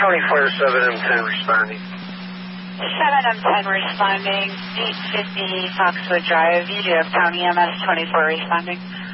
24 7M10 responding. 7M10 responding, 850 Foxwood Drive, you do have County MS 24 responding.